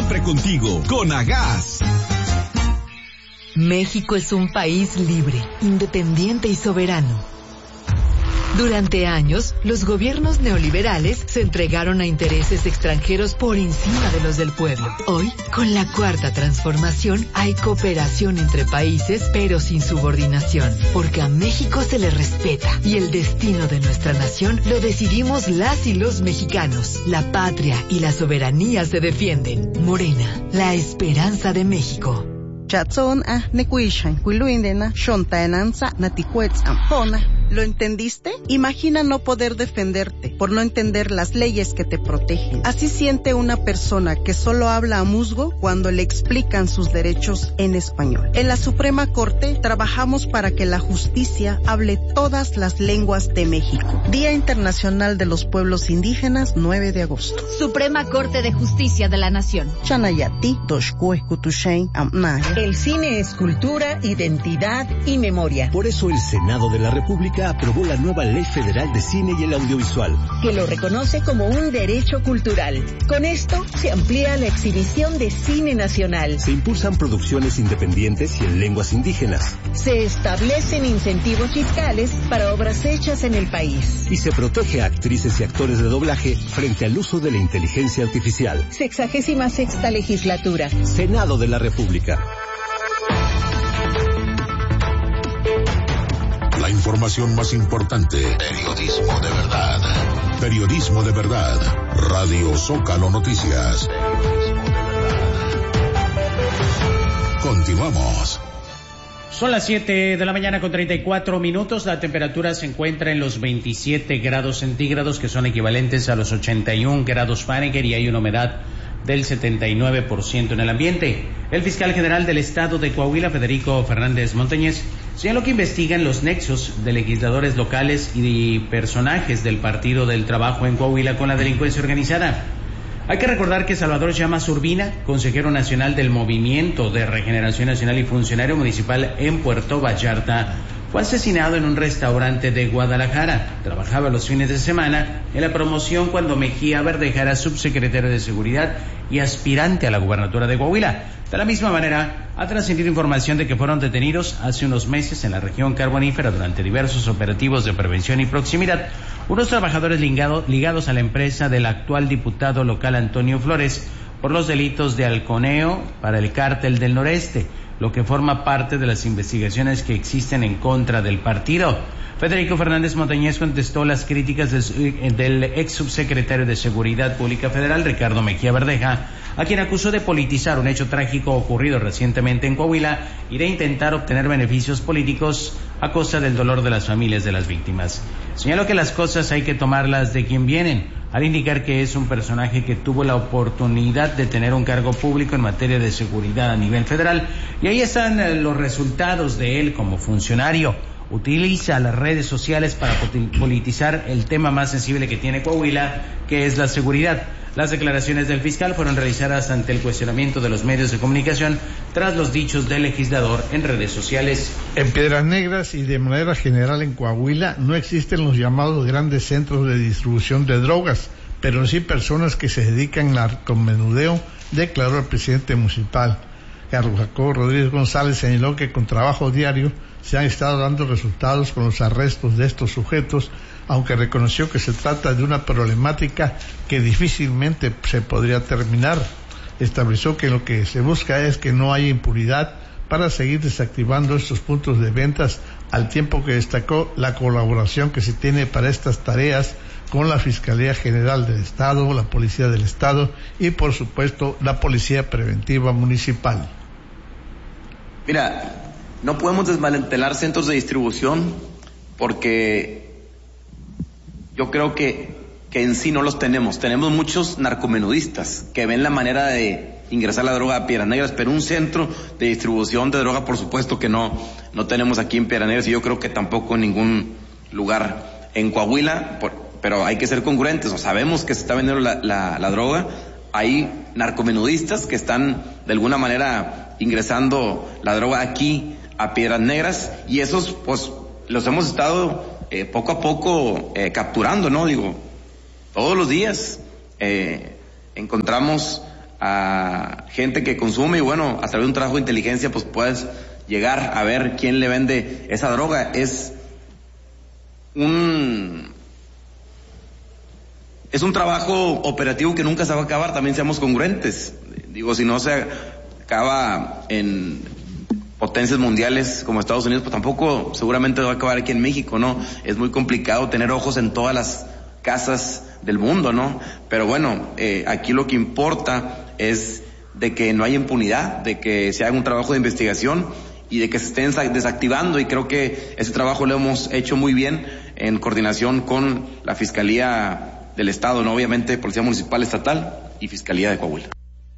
siempre contigo, con Agas. México es un país libre, independiente y soberano. Durante años, los gobiernos neoliberales se entregaron a intereses extranjeros por encima de los del pueblo. Hoy, con la Cuarta Transformación, hay cooperación entre países, pero sin subordinación, porque a México se le respeta y el destino de nuestra nación lo decidimos las y los mexicanos. La patria y la soberanía se defienden. Morena, la esperanza de México. ¿Lo entendiste? Imagina no poder defenderte por no entender las leyes que te protegen. Así siente una persona que solo habla a musgo cuando le explican sus derechos en español. En la Suprema Corte trabajamos para que la justicia hable todas las lenguas de México. Día Internacional de los Pueblos Indígenas, 9 de agosto. Suprema Corte de Justicia de la Nación. El cine es cultura, identidad y memoria. Por eso el Senado de la República aprobó la nueva Ley Federal de Cine y el Audiovisual, que lo reconoce como un derecho cultural. Con esto se amplía la exhibición de cine nacional. Se impulsan producciones independientes y en lenguas indígenas. Se establecen incentivos fiscales para obras hechas en el país. Y se protege a actrices y actores de doblaje frente al uso de la inteligencia artificial. 66ª legislatura. Senado de la República. La información más importante. Periodismo de verdad. Periodismo de verdad. Radio Zócalo Noticias. Continuamos. Son las 7 de la mañana con 34 minutos. La temperatura se encuentra en los 27 grados centígrados, que son equivalentes a los 81 grados Fahrenheit, y hay una humedad del 79% en el ambiente. El fiscal general del estado de Coahuila, Federico Fernández Montañez, señaló que investigan los nexos de legisladores locales y personajes del Partido del Trabajo en Coahuila con la delincuencia organizada. Hay que recordar que Salvador Llamas Urbina, consejero nacional del Movimiento de Regeneración Nacional y funcionario municipal en Puerto Vallarta, fue asesinado en un restaurante de Guadalajara. Trabajaba los fines de semana en la promoción cuando Mejía Verdeja era subsecretario de Seguridad y aspirante a la gubernatura de Coahuila. De la misma manera, ha trascendido información de que fueron detenidos hace unos meses en la región carbonífera durante diversos operativos de prevención y proximidad unos trabajadores ligados a la empresa del actual diputado local Antonio Flores por los delitos de halconeo para el cártel del noreste, lo que forma parte de las investigaciones que existen en contra del partido. Federico Fernández Montañez contestó las críticas del ex subsecretario de Seguridad Pública Federal, Ricardo Mejía Verdeja, a quien acusó de politizar un hecho trágico ocurrido recientemente en Coahuila y de intentar obtener beneficios políticos a costa del dolor de las familias de las víctimas. Señaló que las cosas hay que tomarlas de quien vienen, al indicar que es un personaje que tuvo la oportunidad de tener un cargo público en materia de seguridad a nivel federal, y ahí están los resultados de él como funcionario. Utiliza las redes sociales para politizar el tema más sensible que tiene Coahuila, que es la seguridad. Las declaraciones del fiscal fueron realizadas ante el cuestionamiento de los medios de comunicación tras los dichos del legislador en redes sociales. En Piedras Negras y de manera general en Coahuila no existen los llamados grandes centros de distribución de drogas, pero sí personas que se dedican al narcomenudeo, declaró el presidente municipal. Carlos Jacobo Rodríguez González señaló que con trabajo diario se han estado dando resultados con los arrestos de estos sujetos, aunque reconoció que se trata de una problemática que difícilmente se podría terminar. Estableció que lo que se busca es que no haya impunidad para seguir desactivando estos puntos de ventas, al tiempo que destacó la colaboración que se tiene para estas tareas con la Fiscalía General del Estado, la Policía del Estado y, por supuesto, la Policía Preventiva Municipal. Mira, no podemos desmantelar centros de distribución porque yo creo que en sí no los tenemos. Tenemos muchos narcomenudistas que ven la manera de ingresar la droga a Piedras Negras, pero un centro de distribución de droga, por supuesto que no tenemos aquí en Piedras Negras, y yo creo que tampoco en ningún lugar en Coahuila, pero hay que ser congruentes. O sabemos que se está vendiendo la droga. Hay narcomenudistas que están de alguna manera ingresando la droga aquí a Piedras Negras, y esos pues los hemos estado poco a poco capturando, ¿no? Digo, todos los días encontramos a gente que consume y bueno, a través de un trabajo de inteligencia pues puedes llegar a ver quién le vende esa droga. Es un trabajo operativo que nunca se va a acabar, también seamos congruentes. Digo, si no se acaba en potencias mundiales como Estados Unidos, pues tampoco seguramente va a acabar aquí en México, ¿no? Es muy complicado tener ojos en todas las casas del mundo, ¿no? Pero bueno, aquí lo que importa es de que no haya impunidad, de que se haga un trabajo de investigación y de que se estén desactivando, y creo que ese trabajo lo hemos hecho muy bien en coordinación con la Fiscalía del Estado, ¿no? Obviamente Policía Municipal Estatal y Fiscalía de Coahuila.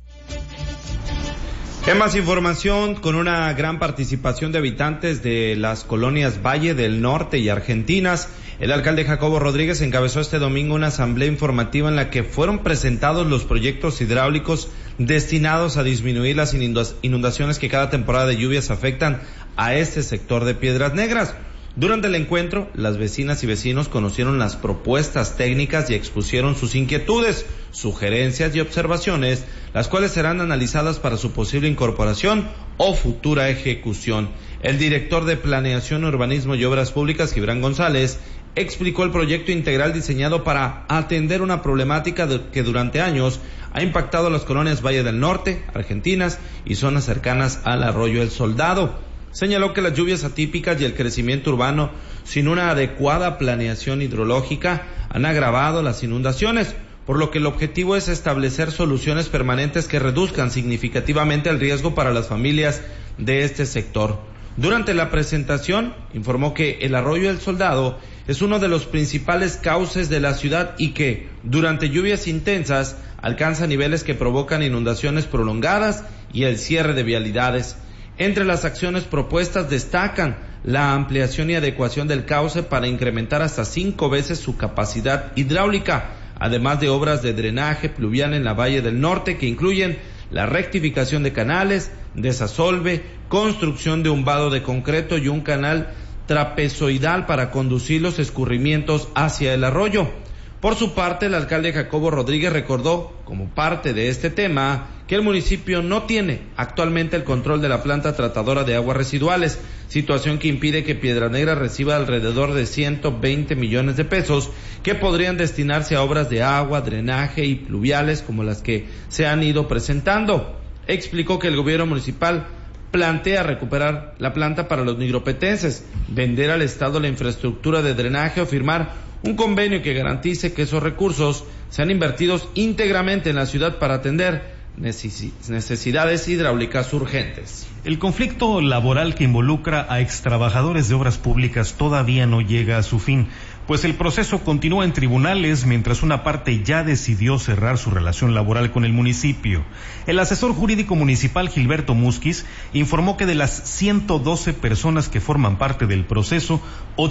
En más información, con una gran participación de habitantes de las colonias Valle del Norte y Argentinas, el alcalde Jacobo Rodríguez encabezó este domingo una asamblea informativa en la que fueron presentados los proyectos hidráulicos destinados a disminuir las inundaciones que cada temporada de lluvias afectan a este sector de Piedras Negras. Durante el encuentro, las vecinas y vecinos conocieron las propuestas técnicas y expusieron sus inquietudes, sugerencias y observaciones, las cuales serán analizadas para su posible incorporación o futura ejecución. El director de Planeación, Urbanismo y Obras Públicas, Gibran González, explicó el proyecto integral diseñado para atender una problemática que durante años ha impactado a las colonias Valle del Norte, Argentinas y zonas cercanas al Arroyo El Soldado. Señaló que las lluvias atípicas y el crecimiento urbano sin una adecuada planeación hidrológica han agravado las inundaciones, por lo que el objetivo es establecer soluciones permanentes que reduzcan significativamente el riesgo para las familias de este sector. Durante la presentación, informó que el Arroyo El Soldado es uno de los principales cauces de la ciudad y que, durante lluvias intensas, alcanza niveles que provocan inundaciones prolongadas y el cierre de vialidades. Entre las acciones propuestas destacan la ampliación y adecuación del cauce para incrementar hasta 5 veces su capacidad hidráulica, además de obras de drenaje pluvial en la Valle del Norte que incluyen la rectificación de canales, desasolve, construcción de un vado de concreto y un canal trapezoidal para conducir los escurrimientos hacia el arroyo. Por su parte, el alcalde Jacobo Rodríguez recordó, como parte de este tema, que el municipio no tiene actualmente el control de la planta tratadora de aguas residuales, situación que impide que Piedras Negras reciba alrededor de 120 millones de pesos que podrían destinarse a obras de agua, drenaje y pluviales como las que se han ido presentando. Explicó que el gobierno municipal plantea recuperar la planta para los nigropetenses, vender al Estado la infraestructura de drenaje o firmar un convenio que garantice que esos recursos sean invertidos íntegramente en la ciudad para atender necesidades hidráulicas urgentes. El conflicto laboral que involucra a extrabajadores de obras públicas todavía no llega a su fin, pues el proceso continúa en tribunales mientras una parte ya decidió cerrar su relación laboral con el municipio. El asesor jurídico municipal Gilberto Musquiz informó que de las 112 personas que forman parte del proceso,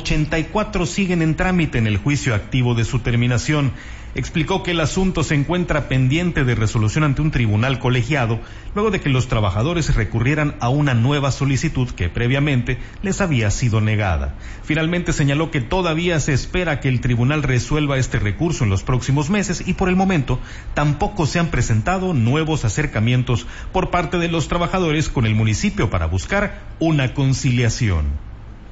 84 siguen en trámite en el juicio activo de su terminación. Explicó que el asunto se encuentra pendiente de resolución ante un tribunal colegiado, luego de que los trabajadores recurrieran a una nueva solicitud que previamente les había sido negada. Finalmente señaló que todavía se espera que el tribunal resuelva este recurso en los próximos meses y por el momento tampoco se han presentado nuevos acercamientos por parte de los trabajadores con el municipio para buscar una conciliación.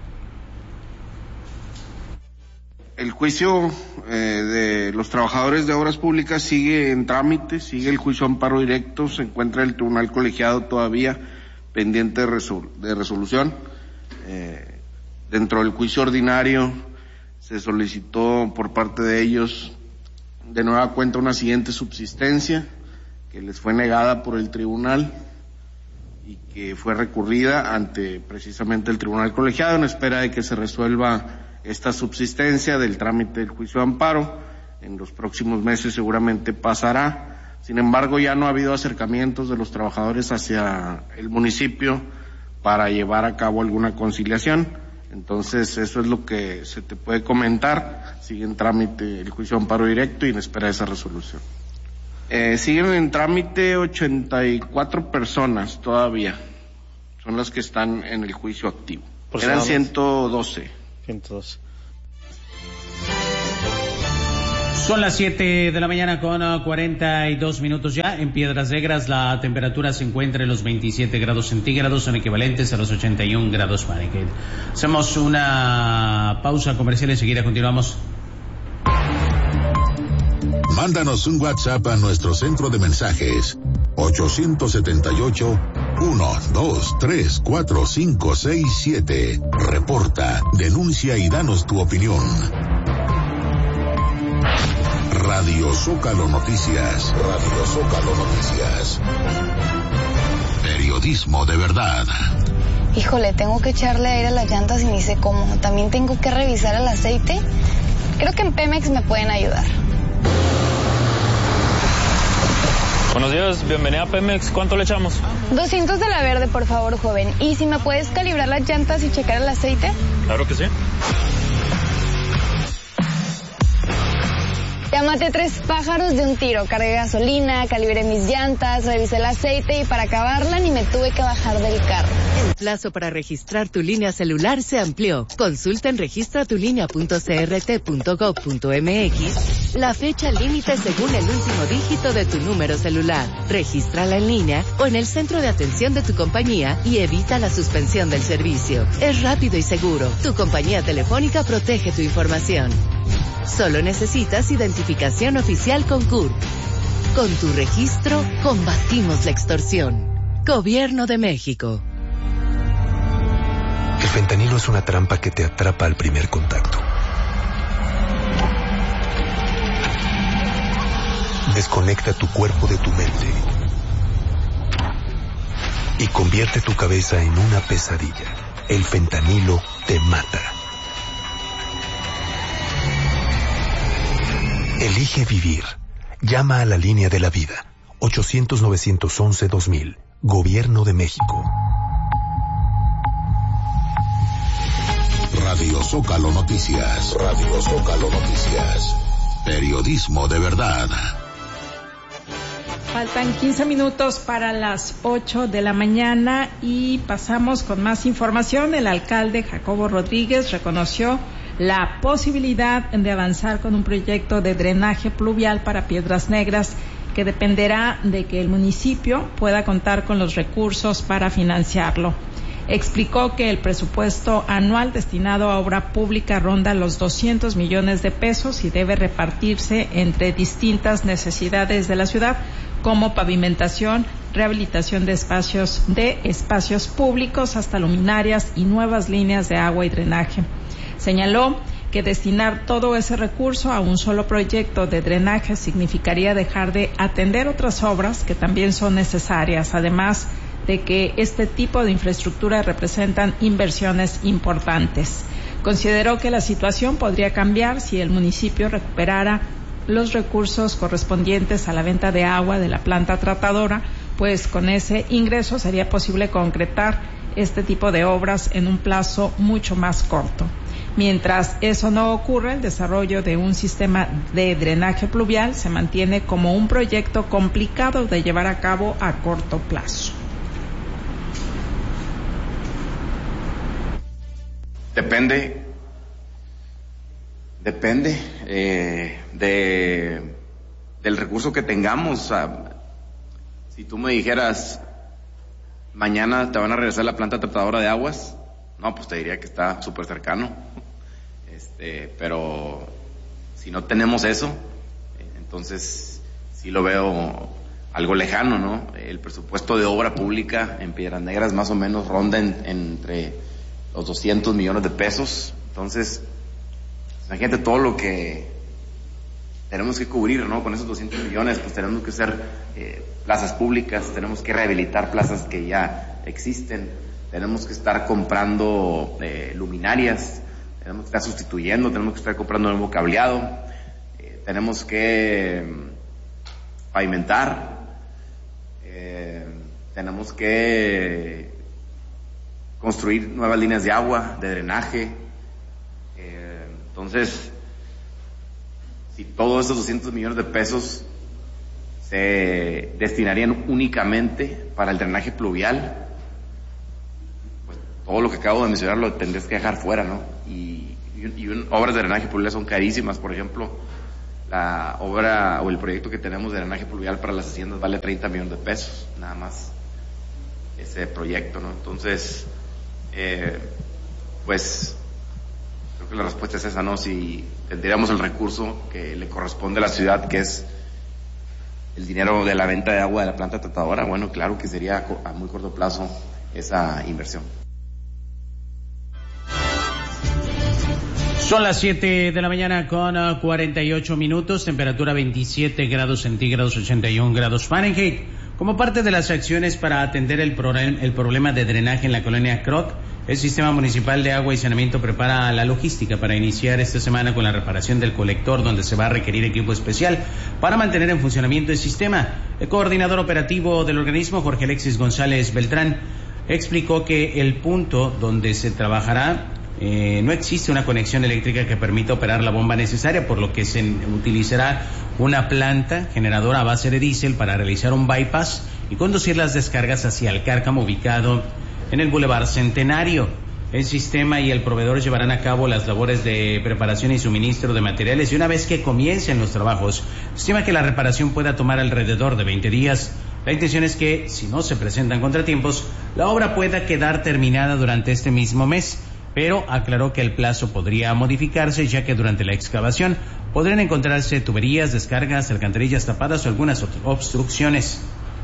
El juicio de los trabajadores de obras públicas sigue en trámite, sigue el juicio amparo directo, se encuentra el tribunal colegiado todavía pendiente de resolución. Dentro del juicio ordinario se solicitó por parte de ellos de nueva cuenta una siguiente subsistencia que les fue negada por el tribunal y que fue recurrida ante precisamente el tribunal colegiado en espera de que se resuelva esta subsistencia del trámite del juicio de amparo. En los próximos meses seguramente pasará. Sin embargo, ya no ha habido acercamientos de los trabajadores hacia el municipio para llevar a cabo alguna conciliación. Entonces, eso es lo que se te puede comentar. Sigue en trámite el juicio de amparo directo y en espera de esa resolución. Siguen en trámite 84 personas todavía. Son las que están en el juicio activo. Eran 112. Son las 7 de la mañana con 42 minutos ya. En Piedras Negras la temperatura se encuentra en los 27 grados centígrados, son equivalentes a los 81 grados Fahrenheit. Hacemos una pausa comercial y enseguida continuamos. Mándanos un WhatsApp a nuestro centro de mensajes 878-123-4567. Reporta, denuncia y danos tu opinión. Radio Zócalo Noticias. Radio Zócalo Noticias. Periodismo de verdad. Híjole, tengo que echarle aire a las llantas y ni sé cómo. También tengo que revisar el aceite. Creo que en Pemex me pueden ayudar. Buenos días, bienvenida a Pemex. ¿Cuánto le echamos? 200 de la verde, por favor, joven. ¿Y si me puedes calibrar las llantas y checar el aceite? Claro que sí. Ya maté 3 pájaros de un tiro. Cargué gasolina, calibré mis llantas, revisé el aceite y para acabarla ni me tuve que bajar del carro. El plazo para registrar tu línea celular se amplió. Consulta en registratulinea.crt.gov.mx la fecha límite según el último dígito de tu número celular. Regístrala en línea o en el centro de atención de tu compañía y evita la suspensión del servicio. Es rápido y seguro. Tu compañía telefónica protege tu información. Solo necesitas identificación oficial con CURP. Con tu registro, combatimos la extorsión. Gobierno de México. El fentanilo es una trampa que te atrapa al primer contacto. Desconecta tu cuerpo de tu mente y convierte tu cabeza en una pesadilla. El fentanilo te mata. Elige vivir. Llama a la línea de la vida. 800-911-2000. Gobierno de México. Radio Zócalo Noticias. Radio Zócalo Noticias. Periodismo de verdad. Faltan 15 minutos para las 8 de la mañana y pasamos con más información. El alcalde Jacobo Rodríguez reconoció la posibilidad de avanzar con un proyecto de drenaje pluvial para Piedras Negras que dependerá de que el municipio pueda contar con los recursos para financiarlo. Explicó que el presupuesto anual destinado a obra pública ronda los 200 millones de pesos y debe repartirse entre distintas necesidades de la ciudad, como pavimentación, rehabilitación de espacios públicos hasta luminarias y nuevas líneas de agua y drenaje. Señaló que destinar todo ese recurso a un solo proyecto de drenaje significaría dejar de atender otras obras que también son necesarias, además de que este tipo de infraestructura representan inversiones importantes. Consideró que la situación podría cambiar si el municipio recuperara los recursos correspondientes a la venta de agua de la planta tratadora, pues con ese ingreso sería posible concretar este tipo de obras en un plazo mucho más corto. Mientras eso no ocurre, el desarrollo de un sistema de drenaje pluvial se mantiene como un proyecto complicado de llevar a cabo a corto plazo. Depende del recurso que tengamos. O sea, si tú me dijeras, mañana te van a regresar la planta tratadora de aguas, no, pues te diría que está súper cercano. Pero si no tenemos eso, entonces sí lo veo algo lejano, ¿no? El presupuesto de obra pública en Piedras Negras más o menos ronda entre los 200 millones de pesos. Entonces, imagínate todo lo que tenemos que cubrir, ¿no? Con esos 200 millones, pues tenemos que hacer plazas públicas, tenemos que rehabilitar plazas que ya existen, tenemos que estar comprando luminarias, tenemos que estar sustituyendo, tenemos que estar comprando nuevo cableado, tenemos que pavimentar, tenemos que construir nuevas líneas de agua, de drenaje. Entonces, si todos esos 200 millones de pesos se destinarían únicamente para el drenaje pluvial, pues todo lo que acabo de mencionar lo tendrías que dejar fuera, ¿no? Y obras de drenaje pluvial son carísimas. Por ejemplo, La obra o el proyecto que tenemos de drenaje pluvial para las haciendas vale 30 millones de pesos, nada más ese proyecto, ¿no? Entonces, pues creo que la respuesta es esa, ¿no? Si tendríamos el recurso que le corresponde a la ciudad, que es el dinero de la venta de agua de la planta tratadora, bueno, claro que sería a muy corto plazo esa inversión. Son las 7 de la mañana con 48 minutos, temperatura 27 grados centígrados, 81 grados Fahrenheit. Como parte de las acciones para atender el problema de drenaje en la colonia Croc, el Sistema Municipal de Agua y Saneamiento prepara la logística para iniciar esta semana con la reparación del colector, donde se va a requerir equipo especial para mantener en funcionamiento el sistema. El coordinador operativo del organismo, Jorge Alexis González Beltrán, explicó que el punto donde se trabajará no existe una conexión eléctrica que permita operar la bomba necesaria, por lo que se utilizará una planta generadora a base de diésel para realizar un bypass y conducir las descargas hacia el cárcamo ubicado en el Boulevard Centenario. El sistema y el proveedor llevarán a cabo las labores de preparación y suministro de materiales, y una vez que comiencen los trabajos, se estima que la reparación pueda tomar alrededor de 20 días. La intención es que, si no se presentan contratiempos, la obra pueda quedar terminada durante este mismo mes, pero aclaró que el plazo podría modificarse, ya que durante la excavación podrían encontrarse tuberías, descargas, alcantarillas tapadas o algunas obstrucciones.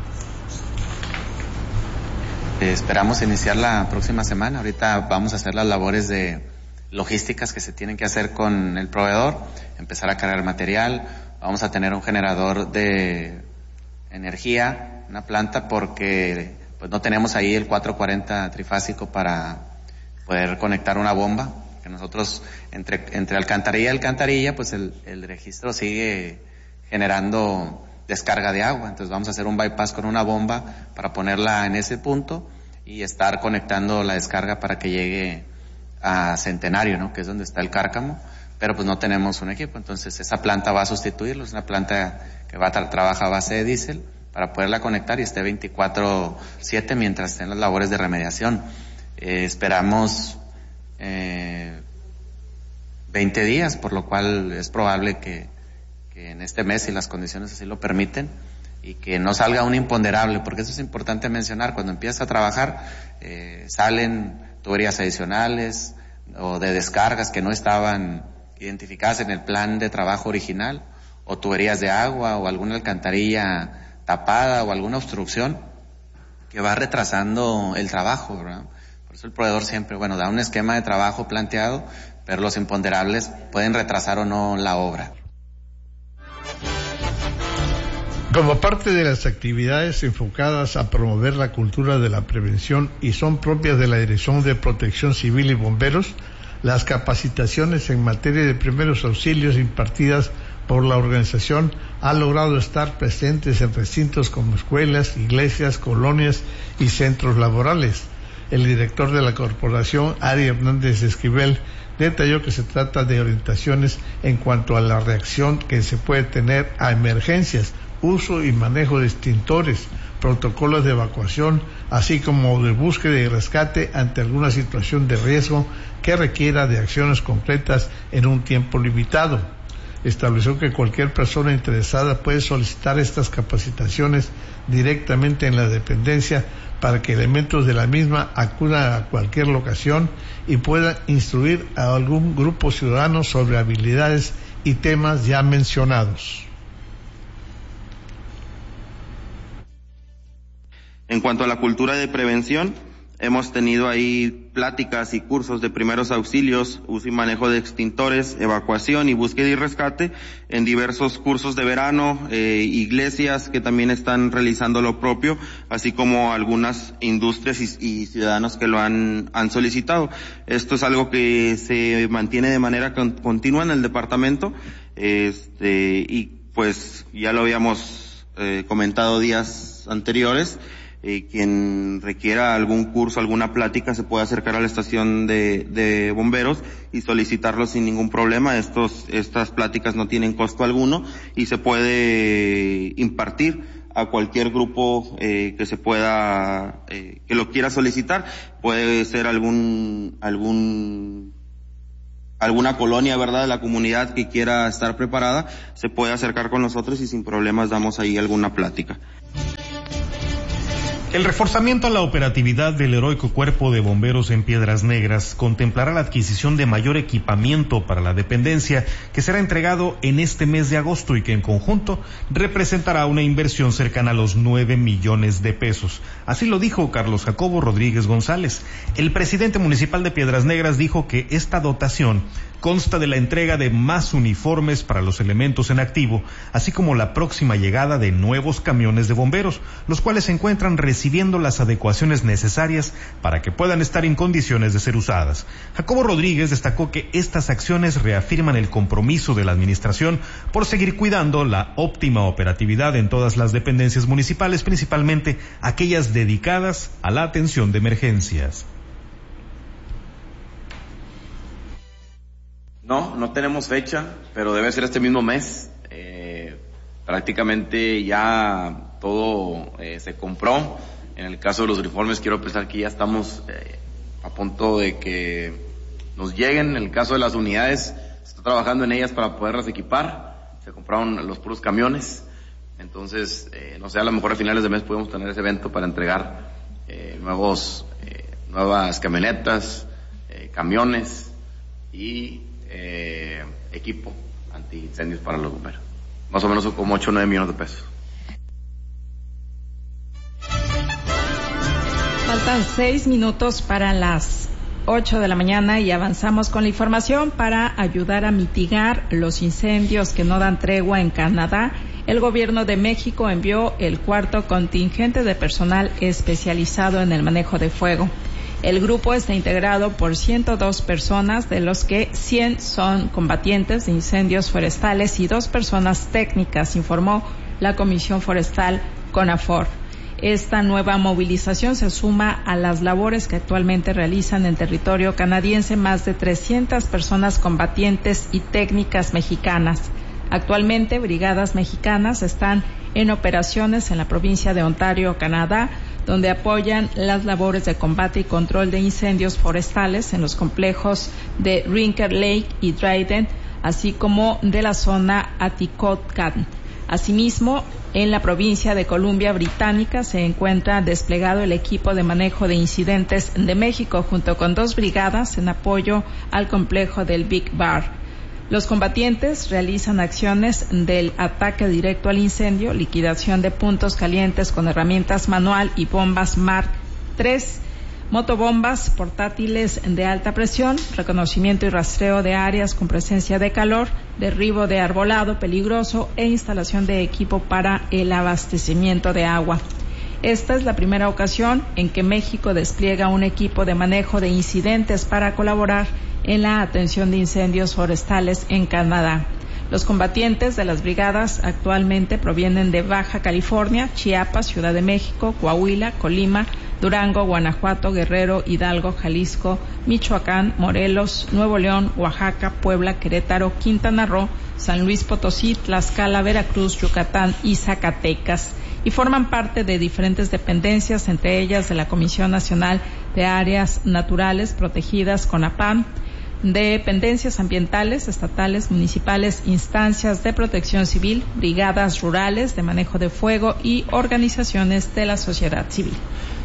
Esperamos iniciar la próxima semana. Ahorita vamos a hacer las labores de logísticas que se tienen que hacer con el proveedor, empezar a cargar material. Vamos a tener un generador de energía, una planta, porque pues no tenemos ahí el 440 trifásico para poder conectar una bomba, que nosotros entre alcantarilla y alcantarilla, pues el registro sigue generando descarga de agua. Entonces vamos a hacer un bypass con una bomba para ponerla en ese punto y estar conectando la descarga para que llegue a Centenario, ¿no? Que es donde está el cárcamo, pero pues no tenemos un equipo. Entonces esa planta va a sustituirlo, es una planta que trabaja a base de diésel para poderla conectar y esté 24/7 mientras estén las labores de remediación. Esperamos 20 días, por lo cual es probable que en este mes, si las condiciones así lo permiten, y que no salga un imponderable, porque eso es importante mencionar. Cuando empiezas a trabajar, salen tuberías adicionales o de descargas que no estaban identificadas en el plan de trabajo original, o tuberías de agua o alguna alcantarilla tapada o alguna obstrucción que va retrasando el trabajo, ¿verdad? Por eso el proveedor siempre, da un esquema de trabajo planteado, pero los imponderables pueden retrasar o no la obra. Como parte de las actividades enfocadas a promover la cultura de la prevención y son propias de la Dirección de Protección Civil y Bomberos, las capacitaciones en materia de primeros auxilios impartidas por la organización han logrado estar presentes en recintos como escuelas, iglesias, colonias y centros laborales. El director de la corporación, Ari Hernández Esquivel, detalló que se trata de orientaciones en cuanto a la reacción que se puede tener a emergencias, uso y manejo de extintores, protocolos de evacuación, así como de búsqueda y rescate ante alguna situación de riesgo que requiera de acciones concretas en un tiempo limitado. Estableció que cualquier persona interesada puede solicitar estas capacitaciones directamente en la dependencia para que elementos de la misma acudan a cualquier locación y puedan instruir a algún grupo ciudadano sobre habilidades y temas ya mencionados. En cuanto a la cultura de prevención, hemos tenido ahí pláticas y cursos de primeros auxilios, uso y manejo de extintores, evacuación y búsqueda y rescate en diversos cursos de verano, iglesias que también están realizando lo propio, así como algunas industrias y ciudadanos que lo han solicitado. Esto es algo que se mantiene de manera continua en el departamento, y pues ya lo habíamos comentado días anteriores. Quien requiera algún curso, alguna plática, se puede acercar a la estación de bomberos y solicitarlo sin ningún problema. Estas pláticas no tienen costo alguno y se puede impartir a cualquier grupo que se pueda, que lo quiera solicitar. Puede ser algún alguna colonia, ¿verdad?, de la comunidad que quiera estar preparada, se puede acercar con nosotros y sin problemas damos ahí alguna plática. El reforzamiento a la operatividad del heroico Cuerpo de Bomberos en Piedras Negras contemplará la adquisición de mayor equipamiento para la dependencia que será entregado en este mes de agosto y que en conjunto representará una inversión cercana a los 9 millones de pesos. Así lo dijo Carlos Jacobo Rodríguez González. El presidente municipal de Piedras Negras dijo que esta dotación consta de la entrega de más uniformes para los elementos en activo, así como la próxima llegada de nuevos camiones de bomberos, los cuales se encuentran recibiendo las adecuaciones necesarias para que puedan estar en condiciones de ser usadas. Jacobo Rodríguez destacó que estas acciones reafirman el compromiso de la administración por seguir cuidando la óptima operatividad en todas las dependencias municipales, principalmente aquellas dedicadas a la atención de emergencias. No tenemos fecha, pero debe ser este mismo mes. Prácticamente ya todo se compró. En el caso de los uniformes, quiero pensar que ya estamos a punto de que nos lleguen. En el caso de las unidades, se está trabajando en ellas para poderlas equipar. Se compraron los puros camiones. Entonces, no sé, a lo mejor a finales de mes podemos tener ese evento para entregar nuevas camionetas, camiones y equipo antiincendios para los bomberos. Más o menos como 8 o 9 millones de pesos. Faltan 6 minutos para las 8 de la mañana y avanzamos con la información. Para ayudar a mitigar los incendios que no dan tregua en Canadá, el gobierno de México envió el 4º contingente de personal especializado en el manejo de fuego. El grupo está integrado por 102 personas, de los que 100 son combatientes de incendios forestales y 2 personas técnicas, informó la Comisión Forestal CONAFOR. Esta nueva movilización se suma a las labores que actualmente realizan en territorio canadiense más de 300 personas combatientes y técnicas mexicanas. Actualmente, brigadas mexicanas están en operaciones en la provincia de Ontario, Canadá, donde apoyan las labores de combate y control de incendios forestales en los complejos de Rinker Lake y Dryden, así como de la zona Atikokan. Asimismo, en la provincia de Columbia Británica se encuentra desplegado el equipo de manejo de incidentes de México junto con 2 brigadas en apoyo al complejo del Big Bar. Los combatientes realizan acciones del ataque directo al incendio, liquidación de puntos calientes con herramientas manual y bombas Mark III, motobombas portátiles de alta presión, reconocimiento y rastreo de áreas con presencia de calor, derribo de arbolado peligroso e instalación de equipo para el abastecimiento de agua. Esta es la primera ocasión en que México despliega un equipo de manejo de incidentes para colaborar en la atención de incendios forestales en Canadá. Los combatientes de las brigadas actualmente provienen de Baja California, Chiapas, Ciudad de México, Coahuila, Colima, Durango, Guanajuato, Guerrero, Hidalgo, Jalisco, Michoacán, Morelos, Nuevo León, Oaxaca, Puebla, Querétaro, Quintana Roo, San Luis Potosí, Tlaxcala, Veracruz, Yucatán y Zacatecas, y forman parte de diferentes dependencias, entre ellas de la Comisión Nacional de Áreas Naturales Protegidas, CONAPAM, dependencias ambientales, estatales, municipales, instancias de protección civil, brigadas rurales de manejo de fuego y organizaciones de la sociedad civil.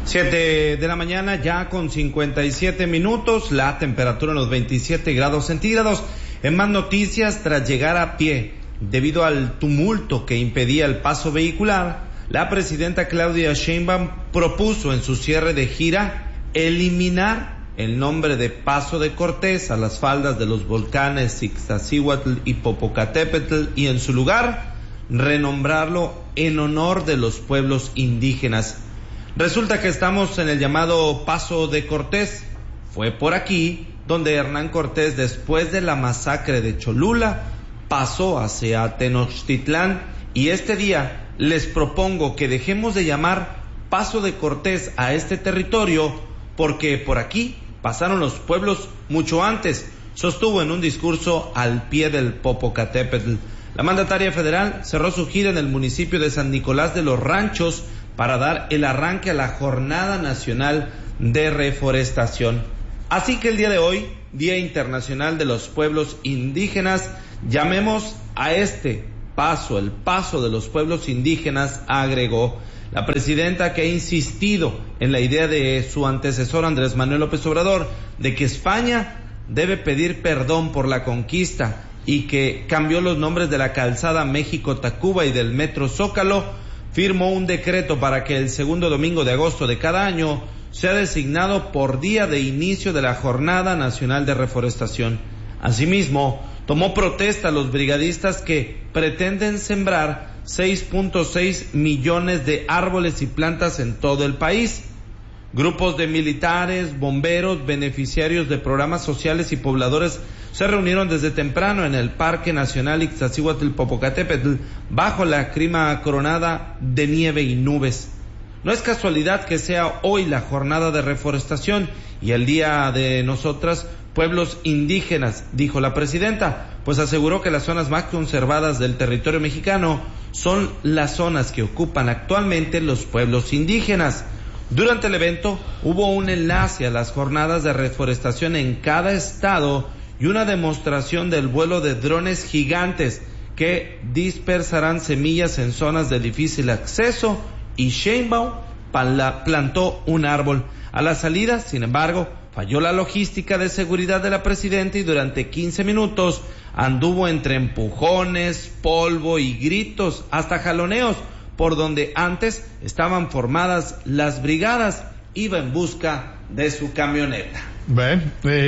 7 de la mañana ya con 57 minutos, la temperatura en los 27 grados centígrados. En más noticias, tras llegar a pie debido al tumulto que impedía el paso vehicular, la presidenta Claudia Sheinbaum propuso en su cierre de gira eliminar el nombre de Paso de Cortés a las faldas de los volcanes Iztaccíhuatl y Popocatépetl y en su lugar renombrarlo en honor de los pueblos indígenas. Resulta que estamos en el llamado Paso de Cortés. Fue por aquí donde Hernán Cortés, después de la masacre de Cholula, pasó hacia Tenochtitlán, y este día les propongo que dejemos de llamar Paso de Cortés a este territorio porque por aquí pasaron los pueblos mucho antes, sostuvo en un discurso al pie del Popocatépetl. La mandataria federal cerró su gira en el municipio de San Nicolás de los Ranchos para dar el arranque a la Jornada Nacional de Reforestación. Así que el día de hoy, Día Internacional de los Pueblos Indígenas, llamemos a este paso, el paso de los pueblos indígenas, agregó la presidenta, que ha insistido en la idea de su antecesor Andrés Manuel López Obrador de que España debe pedir perdón por la conquista y que cambió los nombres de la calzada México-Tacuba y del metro Zócalo. Firmó un decreto para que el segundo domingo de agosto de cada año sea designado por día de inicio de la Jornada Nacional de Reforestación. Asimismo, tomó protesta a los brigadistas que pretenden sembrar 6.6 millones de árboles y plantas en todo el país. Grupos de militares, bomberos, beneficiarios de programas sociales y pobladores se reunieron desde temprano en el Parque Nacional Ixtaccíhuatl-Popocatépetl bajo la crima coronada de nieve y nubes. No es casualidad que sea hoy la jornada de reforestación y el día de nosotras, pueblos indígenas, dijo la presidenta, pues aseguró que las zonas más conservadas del territorio mexicano son las zonas que ocupan actualmente los pueblos indígenas. Durante el evento hubo un enlace a las jornadas de reforestación en cada estado y una demostración del vuelo de drones gigantes que dispersarán semillas en zonas de difícil acceso, y Sheinbaum plantó un árbol. A la salida, sin embargo, falló la logística de seguridad de la presidenta y durante 15 minutos anduvo entre empujones, polvo y gritos, hasta jaloneos, por donde antes estaban formadas las brigadas. Iba en busca de su camioneta. Bueno,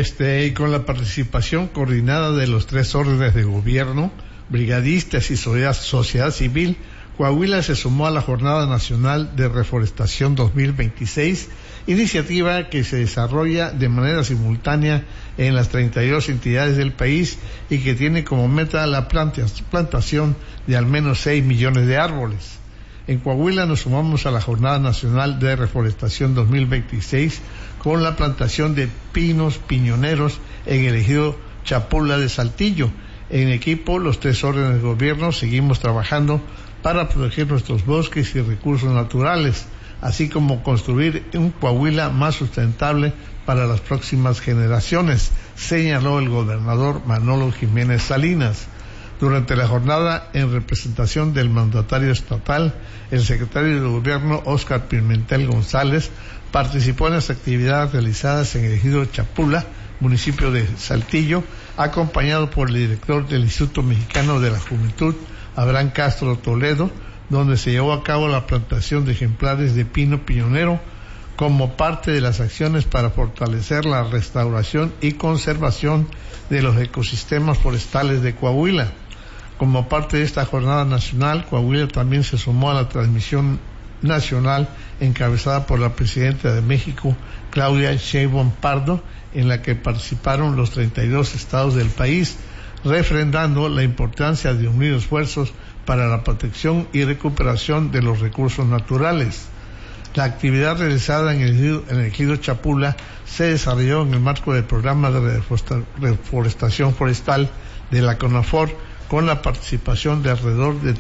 y con la participación coordinada de los 3 órdenes de gobierno, brigadistas y sociedad civil, Coahuila se sumó a la Jornada Nacional de Reforestación 2026, iniciativa que se desarrolla de manera simultánea en las 32 entidades del país y que tiene como meta la plantación de al menos 6 millones de árboles. En Coahuila nos sumamos a la Jornada Nacional de Reforestación 2026 con la plantación de pinos piñoneros en el ejido Chapula de Saltillo. En equipo, los 3 órdenes de gobierno seguimos trabajando para proteger nuestros bosques y recursos naturales, así como construir un Coahuila más sustentable para las próximas generaciones, señaló el gobernador Manolo Jiménez Salinas. Durante la jornada, en representación del mandatario estatal, el secretario de Gobierno, Óscar Pimentel González, participó en las actividades realizadas en el ejido Chapula, municipio de Saltillo, acompañado por el director del Instituto Mexicano de la Juventud, Abraham Castro Toledo, donde se llevó a cabo la plantación de ejemplares de pino piñonero como parte de las acciones para fortalecer la restauración y conservación de los ecosistemas forestales de Coahuila. Como parte de esta jornada nacional, Coahuila también se sumó a la transmisión nacional encabezada por la presidenta de México, Claudia Sheinbaum Pardo, en la que participaron los 32 estados del país, refrendando la importancia de unir esfuerzos para la protección y recuperación de los recursos naturales. La actividad realizada en el ejido Chapula se desarrolló en el marco del programa de reforestación forestal de la CONAFOR, con la participación de alrededor de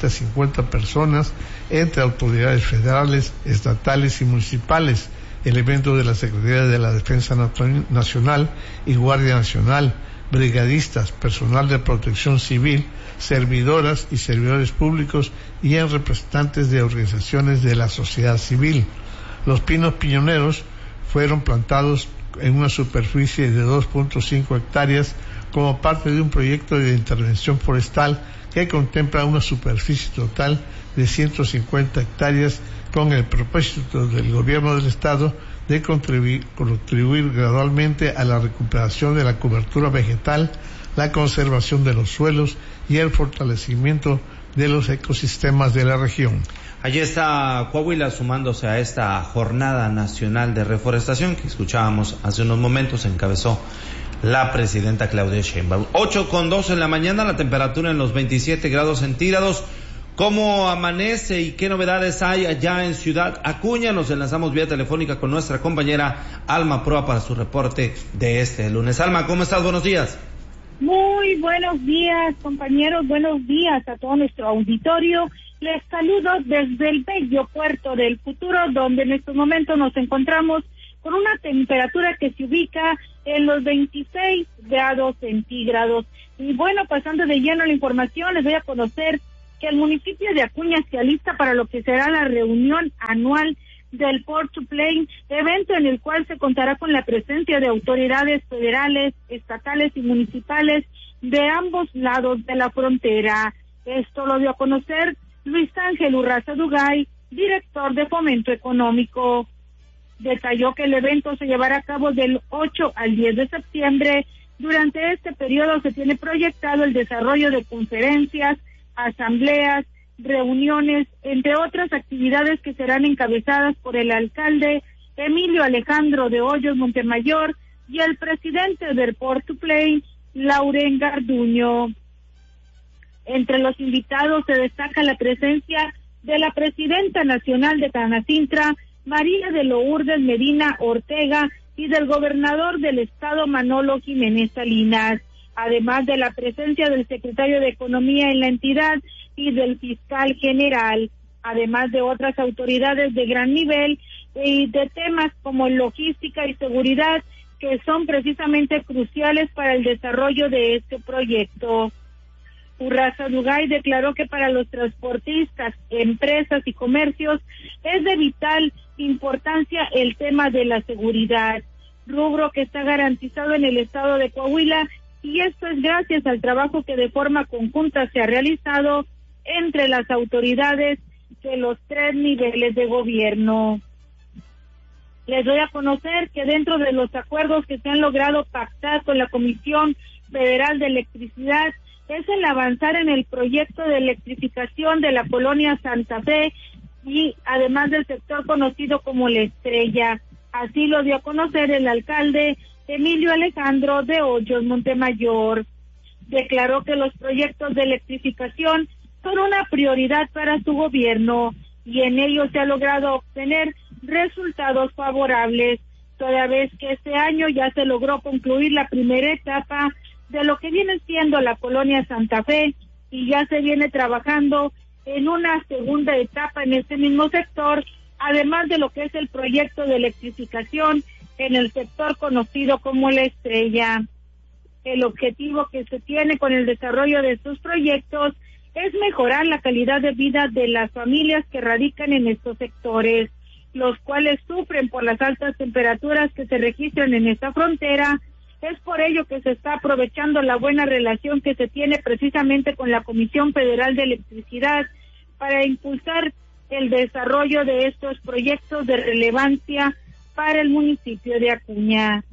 350 personas, entre autoridades federales, estatales y municipales, elementos de la Secretaría de la Defensa Nacional y Guardia Nacional, brigadistas, personal de protección civil, servidoras y servidores públicos y en representantes de organizaciones de la sociedad civil. Los pinos piñoneros fueron plantados en una superficie de 2.5 hectáreas como parte de un proyecto de intervención forestal que contempla una superficie total de 150 hectáreas con el propósito del gobierno del estado de contribuir gradualmente a la recuperación de la cobertura vegetal, la conservación de los suelos y el fortalecimiento de los ecosistemas de la región. Allí está Coahuila sumándose a esta Jornada Nacional de Reforestación que escuchábamos hace unos momentos, encabezó la presidenta Claudia Sheinbaum. 8:02 en la mañana, la temperatura en los 27 grados centígrados. ¿Cómo amanece y qué novedades hay allá en Ciudad Acuña? Nos enlazamos vía telefónica con nuestra compañera Alma Proa para su reporte de este lunes. Alma, ¿cómo estás? Buenos días. Muy buenos días, compañeros. Buenos días a todo nuestro auditorio. Les saludo desde el bello puerto del Futuro, donde en estos momentos nos encontramos con una temperatura que se ubica en los 26 grados centígrados. Y bueno, pasando de lleno a la información, les voy a conocer que el municipio de Acuña se alista para lo que será la reunión anual del Port to Play, evento en el cual se contará con la presencia de autoridades federales, estatales y municipales de ambos lados de la frontera. Esto lo dio a conocer Luis Ángel Urraza Dugay, director de Fomento Económico. Detalló que el evento se llevará a cabo del 8 al 10 de septiembre. Durante este periodo se tiene proyectado el desarrollo de conferencias, asambleas, reuniones, entre otras actividades que serán encabezadas por el alcalde Emilio Alejandro de Hoyos Montemayor y el presidente del Port to Play, Lauren Garduño. Entre los invitados se destaca la presencia de la presidenta nacional de Canacintra, María de Lourdes Medina Ortega, y del gobernador del estado, Manolo Jiménez Salinas, además de la presencia del secretario de Economía en la entidad y del fiscal general, además de otras autoridades de gran nivel y de temas como logística y seguridad, que son precisamente cruciales para el desarrollo de este proyecto. Urraza Dugay declaró que para los transportistas, empresas y comercios es de vital importancia el tema de la seguridad, rubro que está garantizado en el estado de Coahuila, y esto es gracias al trabajo que de forma conjunta se ha realizado entre las autoridades de los 3 niveles de gobierno. Les doy a conocer que dentro de los acuerdos que se han logrado pactar con la Comisión Federal de Electricidad es el avanzar en el proyecto de electrificación de la colonia Santa Fe y además del sector conocido como La Estrella. Así lo dio a conocer el alcalde Emilio Alejandro de Hoyos Montemayor. Declaró que los proyectos de electrificación son una prioridad para su gobierno y en ello se ha logrado obtener resultados favorables, toda vez que este año ya se logró concluir la primera etapa de lo que viene siendo la colonia Santa Fe y ya se viene trabajando en una segunda etapa en este mismo sector, además de lo que es el proyecto de electrificación en el sector conocido como La Estrella. El objetivo que se tiene con el desarrollo de estos proyectos es mejorar la calidad de vida de las familias que radican en estos sectores, los cuales sufren por las altas temperaturas que se registran en esta frontera. Es por ello que se está aprovechando la buena relación que se tiene precisamente con la Comisión Federal de Electricidad para impulsar el desarrollo de estos proyectos de relevancia para el municipio de Acuña.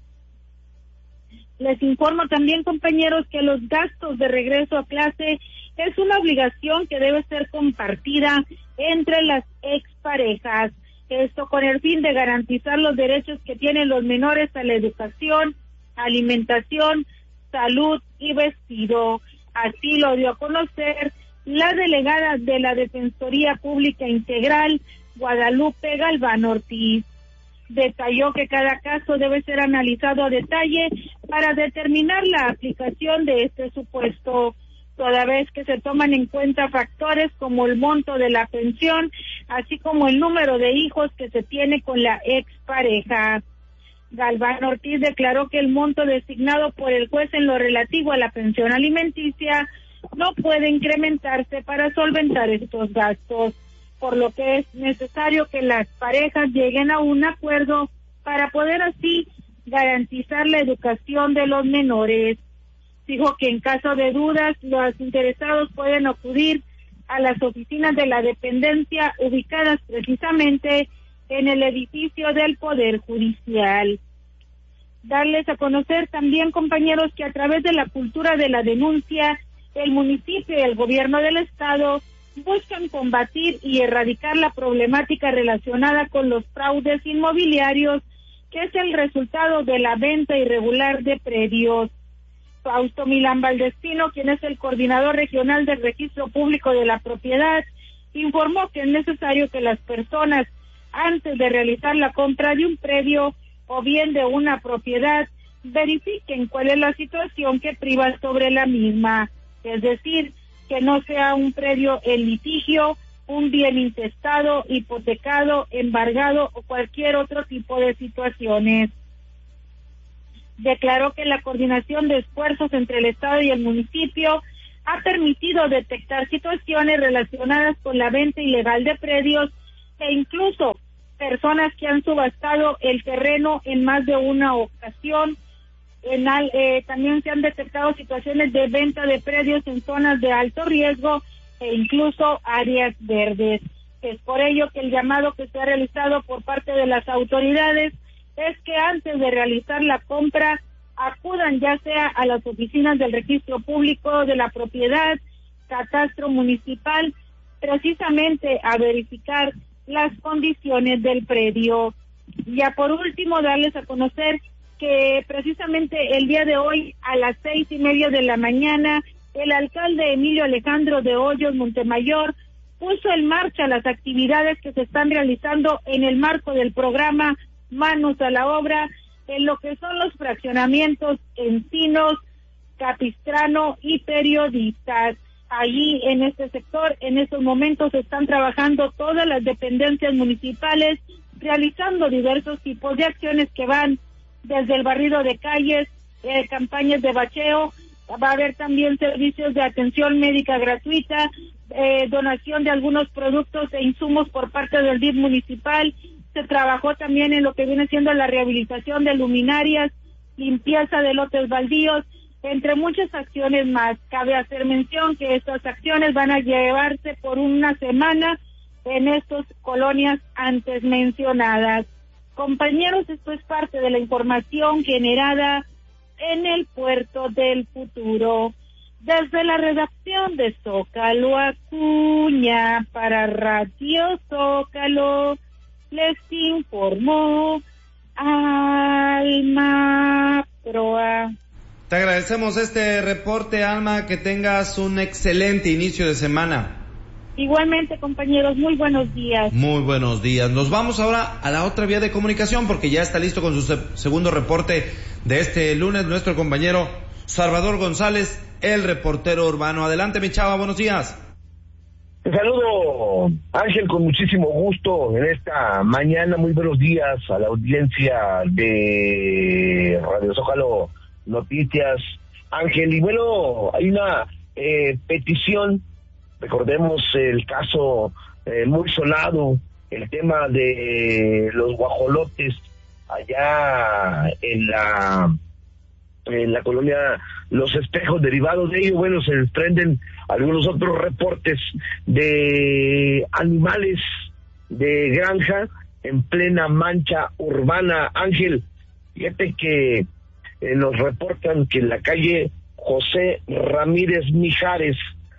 Les informo también, compañeros, que los gastos de regreso a clase es una obligación que debe ser compartida entre las exparejas. Esto con el fin de garantizar los derechos que tienen los menores a la educación, alimentación, salud y vestido. Así lo dio a conocer la delegada de la Defensoría Pública Integral, Guadalupe Galván Ortiz. Detalló que cada caso debe ser analizado a detalle para determinar la aplicación de este supuesto, toda vez que se toman en cuenta factores como el monto de la pensión, así como el número de hijos que se tiene con la expareja. Galván Ortiz declaró que el monto designado por el juez en lo relativo a la pensión alimenticia no puede incrementarse para solventar estos gastos, por lo que es necesario que las parejas lleguen a un acuerdo para poder así garantizar la educación de los menores. Dijo que en caso de dudas, los interesados pueden acudir a las oficinas de la dependencia ubicadas precisamente en el edificio del Poder Judicial. Darles a conocer también, compañeros, que a través de la cultura de la denuncia, el municipio y el gobierno del estado buscan combatir y erradicar la problemática relacionada con los fraudes inmobiliarios, que es el resultado de la venta irregular de predios. Fausto Milán Valdespino, quien es el coordinador regional del Registro Público de la Propiedad, informó que es necesario que las personas, antes de realizar la compra de un predio o bien de una propiedad, verifiquen cuál es la situación que priva sobre la misma, es decir, que no sea un predio en litigio un bien intestado, hipotecado, embargado o cualquier otro tipo de situaciones. Declaró que la coordinación de esfuerzos entre el Estado y el municipio ha permitido detectar situaciones relacionadas con la venta ilegal de predios e incluso personas que han subastado el terreno en más de una ocasión. También se han detectado situaciones de venta de predios en zonas de alto riesgo e incluso áreas verdes. Es por ello que el llamado que se ha realizado por parte de las autoridades es que antes de realizar la compra acudan ya sea a las oficinas del registro público de la propiedad, catastro municipal, precisamente a verificar las condiciones del predio. Ya por último, darles a conocer que precisamente el día de hoy a las 6:30 de la mañana, el alcalde Emilio Alejandro de Hoyos Montemayor puso en marcha las actividades que se están realizando en el marco del programa Manos a la Obra, en lo que son los fraccionamientos Encinos, Capistrano y Periodistas. Allí en este sector, en estos momentos están trabajando todas las dependencias municipales, realizando diversos tipos de acciones que van desde el barrido de calles, campañas de bacheo. Va a haber también servicios de atención médica gratuita, donación de algunos productos e insumos por parte del DIF municipal. Se trabajó también en lo que viene siendo la rehabilitación de luminarias, limpieza de lotes baldíos, entre muchas acciones más. Cabe hacer mención que estas acciones van a llevarse por una semana en estas colonias antes mencionadas. Compañeros, esto es parte de la información generada en el Puerto del Futuro. Desde la redacción de Zócalo Acuña para Radio Zócalo, les informó Alma Proa. Te agradecemos este reporte, Alma, que tengas un excelente inicio de semana. Igualmente, compañeros, muy buenos días. Muy buenos días. Nos vamos ahora a la otra vía de comunicación porque ya está listo con su segundo reporte de este lunes nuestro compañero Salvador González, el reportero urbano. Adelante, mi chava, buenos días. Te saludo, Ángel, con muchísimo gusto en esta mañana. Muy buenos días a la audiencia de Radio Zócalo Noticias, Ángel. Y bueno, hay una petición, recordemos el caso muy sonado, el tema de los guajolotes allá en la colonia Los Espejos. Derivados de ello, bueno, se desprenden algunos otros reportes de animales de granja en plena mancha urbana. Ángel, fíjate que nos reportan que en la calle José Ramírez Mijares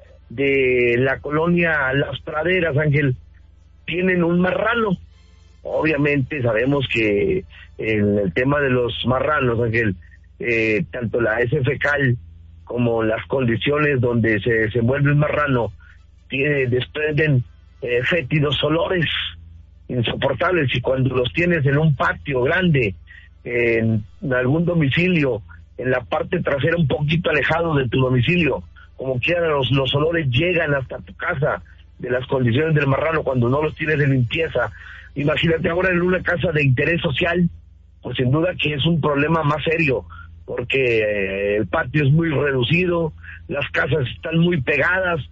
de la colonia Las Praderas, Ángel, tienen un marrano. Obviamente sabemos que en el tema de los marranos, Ángel, tanto la heces fecal como las condiciones donde se desenvuelve el marrano desprenden fétidos olores insoportables, y cuando los tienes en un patio grande, en algún domicilio, en la parte trasera un poquito alejado de tu domicilio, como quiera los olores llegan hasta tu casa de las condiciones del marrano cuando no los tienes de limpieza. Imagínate ahora en una casa de interés social, pues sin duda que es un problema más serio, porque el patio es muy reducido, las casas están muy pegadas,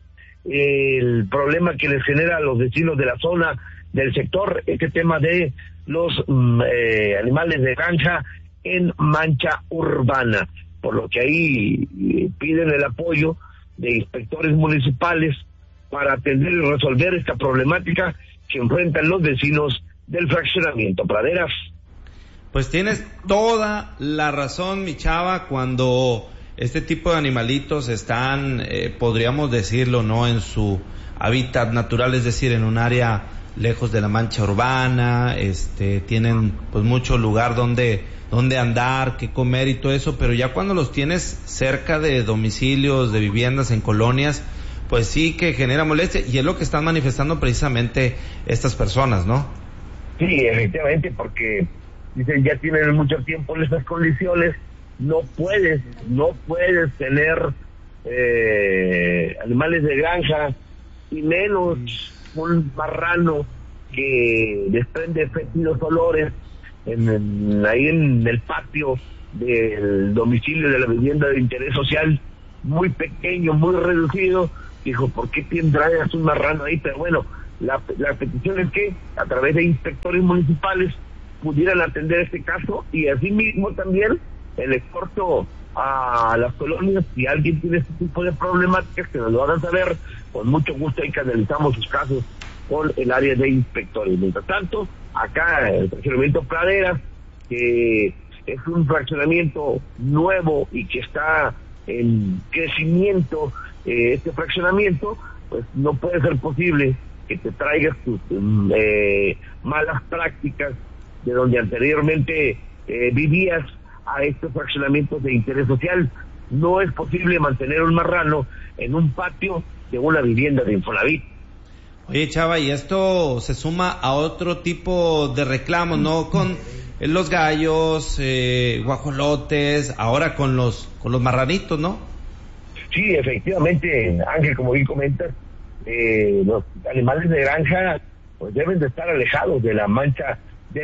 el problema que les genera a los vecinos de la zona, del sector, este tema de los animales de granja en mancha urbana, por lo que ahí piden el apoyo de inspectores municipales para atender y resolver esta problemática que enfrentan los vecinos del fraccionamiento Praderas. Pues tienes toda la razón, mi chava, cuando este tipo de animalitos están, podríamos decirlo, ¿no?, en su hábitat natural, es decir, en un área lejos de la mancha urbana, tienen pues mucho lugar donde andar, qué comer y todo eso, pero ya cuando los tienes cerca de domicilios, de viviendas, en colonias, pues sí que genera molestia, y es lo que están manifestando precisamente estas personas, ¿no? Sí, efectivamente, porque dicen ya tienen mucho tiempo en estas condiciones, no puedes tener animales de granja, y menos un marrano que desprende fétidos olores ahí en el patio del domicilio de la vivienda de interés social, muy pequeño, muy reducido. Dijo, ¿por qué tendrás un marrano ahí? Pero bueno, la petición es que a través de inspectores municipales pudieran atender este caso, y asimismo también el exhorto a las colonias, si alguien tiene este tipo de problemáticas, que nos lo hagan saber. Con mucho gusto ahí canalizamos sus casos con el área de inspectores. Mientras tanto, acá el fraccionamiento Praderas, que es un fraccionamiento nuevo y que está en crecimiento, este fraccionamiento, pues no puede ser posible que te traigas tus malas prácticas de donde anteriormente vivías a estos fraccionamientos de interés social. No es posible mantener un marrano en un patio de una vivienda de Infonavit. Oye, Chava, y esto se suma a otro tipo de reclamos, ¿no? Con los gallos, guajolotes, ahora con los marranitos, ¿no? Sí, efectivamente, Ángel, como bien comentas, los animales de granja pues deben de estar alejados de la mancha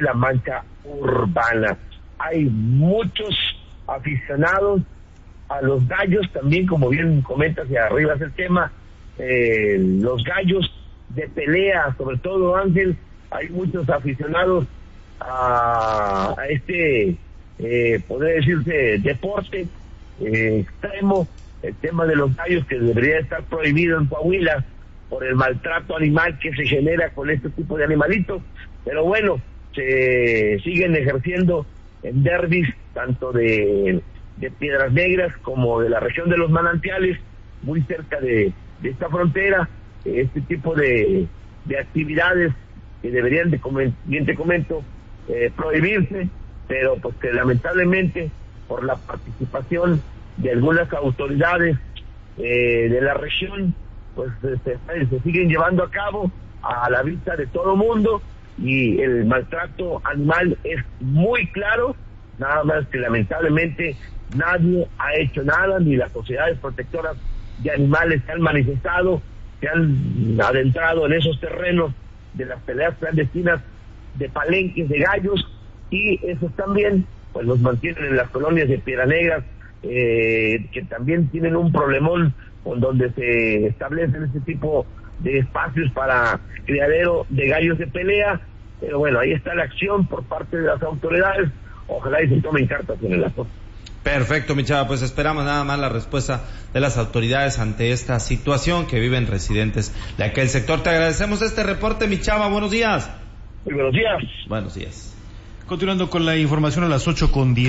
urbana. Hay muchos aficionados a los gallos también, como bien comentas, y arriba es el tema, los gallos de pelea, sobre todo, Ángel. Hay muchos aficionados a este, poder decirse, deporte extremo, el tema de los gallos, que debería estar prohibido en Coahuila por el maltrato animal que se genera con este tipo de animalitos. Pero bueno, se siguen ejerciendo en derbis, tanto de Piedras Negras como de la región de los Manantiales, muy cerca de esta frontera, este tipo de actividades que deberían, bien te comento, prohibirse, pero pues que lamentablemente por la participación de algunas autoridades de la región, pues se siguen llevando a cabo a la vista de todo mundo, y el maltrato animal es muy claro, nada más que lamentablemente nadie ha hecho nada, ni las sociedades protectoras de animales se han manifestado, se han adentrado en esos terrenos de las peleas clandestinas de palenques de gallos, y esos también pues los mantienen en las colonias de Piedras Negras, que también tienen un problemón con donde se establecen este tipo de espacios para criadero de gallos de pelea. Pero bueno, ahí está la acción por parte de las autoridades. Ojalá y se tomen cartas en el asunto. Perfecto, mi Chava, pues esperamos nada más la respuesta de las autoridades ante esta situación que viven residentes de aquel sector. Te agradecemos este reporte, mi Chava, buenos días. Muy buenos días. Buenos días. Continuando con la información a las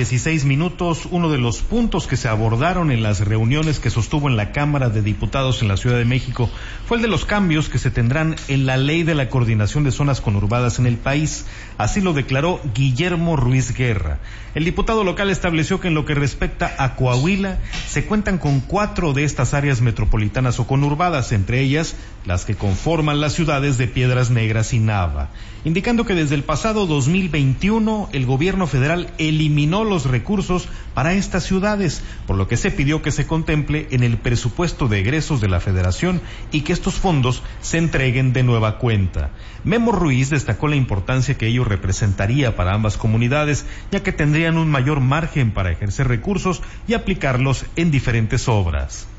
8:16, uno de los puntos que se abordaron en las reuniones que sostuvo en la Cámara de Diputados en la Ciudad de México fue el de los cambios que se tendrán en la Ley de la Coordinación de Zonas Conurbadas en el país. Así lo declaró Guillermo Ruiz Guerra. El diputado local estableció que en lo que respecta a Coahuila, se cuentan con 4 de estas áreas metropolitanas o conurbadas, entre ellas las que conforman las ciudades de Piedras Negras y Nava, indicando que desde el pasado 2021 el gobierno federal eliminó los recursos para estas ciudades, por lo que se pidió que se contemple en el presupuesto de egresos de la federación y que estos fondos se entreguen de nueva cuenta. Memo Ruiz destacó la importancia que ello representaría para ambas comunidades, ya que tendrían un mayor margen para ejercer recursos y aplicarlos en diferentes obras.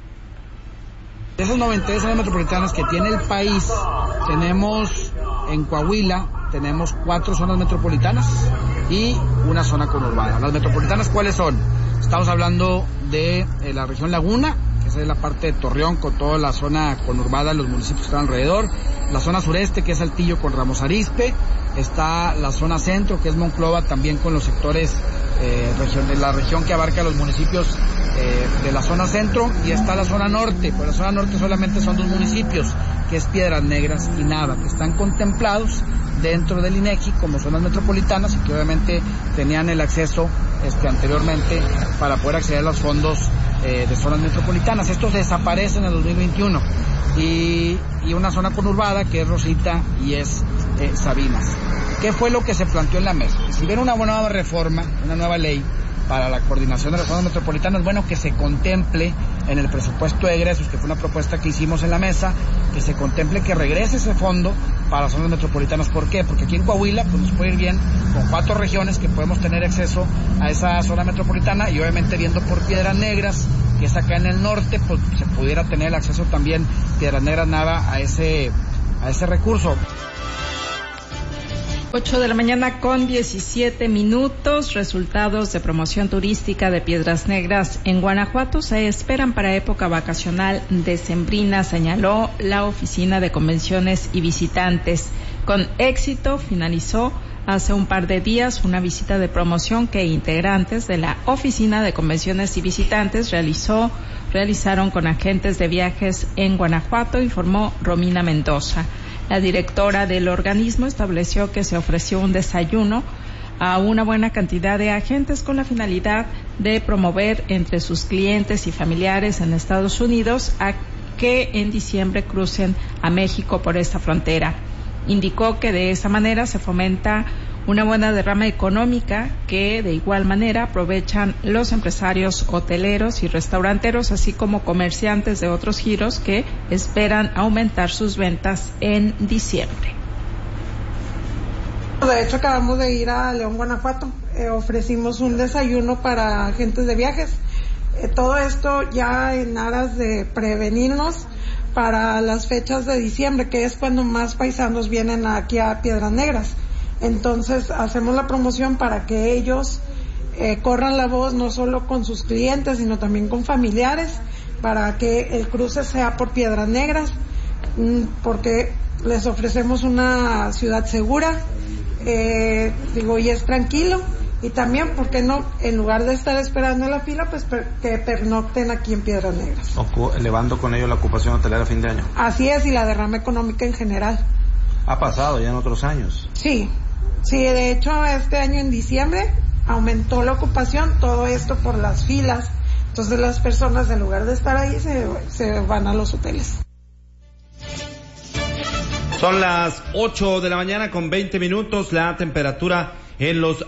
De esas 93 zonas metropolitanas que tiene el país, tenemos en Coahuila, tenemos 4 zonas metropolitanas y una zona conurbada. Las metropolitanas, ¿cuáles son? Estamos hablando de la región Laguna, que es la parte de Torreón con toda la zona conurbada, los municipios que están alrededor. La zona sureste, que es Saltillo con Ramos Arizpe. Está la zona centro, que es Monclova, también con los sectores de la región que abarca los municipios de la zona centro. Y está la zona norte, pues la zona norte solamente son 2 municipios, que es Piedras Negras y Nava, que están contemplados dentro del INEGI como zonas metropolitanas y que obviamente tenían el acceso anteriormente para poder acceder a los fondos de zonas metropolitanas. Estos desaparecen en el 2021 y una zona conurbada que es Rosita y es Sabinas. ¿Qué fue lo que se planteó en la mesa? Si ven una nueva reforma, una nueva ley, para la coordinación de las zonas metropolitanas, bueno, que se contemple en el presupuesto de egresos, que fue una propuesta que hicimos en la mesa, que se contemple que regrese ese fondo para las zonas metropolitanas. ¿Por qué? Porque aquí en Coahuila pues nos puede ir bien con 4 regiones que podemos tener acceso a esa zona metropolitana, y obviamente viendo por Piedras Negras, que es acá en el norte, pues se pudiera tener el acceso también Piedras Negras Nava a ese recurso. 8 de la mañana con 17 minutos. Resultados de promoción turística de Piedras Negras en Guanajuato se esperan para época vacacional decembrina, señaló la Oficina de Convenciones y Visitantes. Con éxito finalizó hace un par de días una visita de promoción que integrantes de la Oficina de Convenciones y Visitantes realizaron con agentes de viajes en Guanajuato, informó Romina Mendoza. La directora del organismo estableció que se ofreció un desayuno a una buena cantidad de agentes con la finalidad de promover entre sus clientes y familiares en Estados Unidos a que en diciembre crucen a México por esta frontera. Indicó que de esa manera se fomenta una buena derrama económica que de igual manera aprovechan los empresarios hoteleros y restauranteros, así como comerciantes de otros giros que esperan aumentar sus ventas en diciembre. De hecho, acabamos de ir a León, Guanajuato. Ofrecimos un desayuno para agentes de viajes. Todo esto ya en aras de prevenirnos para las fechas de diciembre, que es cuando más paisanos vienen aquí a Piedras Negras. Entonces hacemos la promoción para que ellos corran la voz no solo con sus clientes, sino también con familiares, para que el cruce sea por Piedras Negras, porque les ofrecemos una ciudad segura, y es tranquilo, y también, ¿por qué no? En lugar de estar esperando en la fila, pues que pernocten aquí en Piedras Negras. Elevando con ello la ocupación hotelera a fin de año. Así es, y la derrama económica en general. ¿Ha pasado ya en otros años? Sí, de hecho este año en diciembre aumentó la ocupación, todo esto por las filas. Entonces las personas, en lugar de estar ahí, se van a los hoteles. Son las 8 de la mañana con 20 minutos, la temperatura en los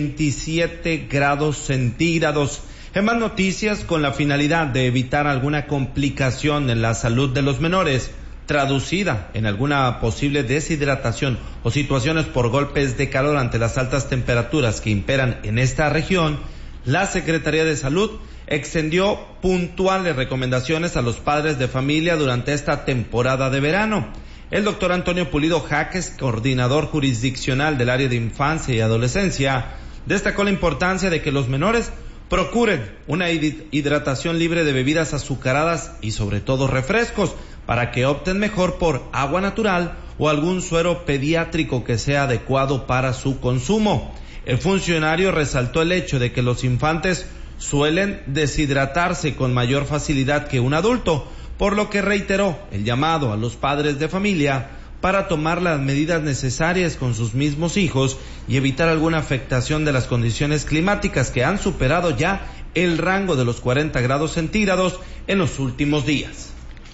27 grados centígrados. En más noticias, con la finalidad de evitar alguna complicación en la salud de los menores, traducida en alguna posible deshidratación o situaciones por golpes de calor ante las altas temperaturas que imperan en esta región, la Secretaría de Salud extendió puntuales recomendaciones a los padres de familia durante esta temporada de verano. El doctor Antonio Pulido Jaques, coordinador jurisdiccional del área de infancia y adolescencia, destacó la importancia de que los menores procuren una hidratación libre de bebidas azucaradas y sobre todo refrescos, para que opten mejor por agua natural o algún suero pediátrico que sea adecuado para su consumo. El funcionario resaltó el hecho de que los infantes suelen deshidratarse con mayor facilidad que un adulto, por lo que reiteró el llamado a los padres de familia para tomar las medidas necesarias con sus mismos hijos y evitar alguna afectación de las condiciones climáticas que han superado ya el rango de los 40 grados centígrados en los últimos días.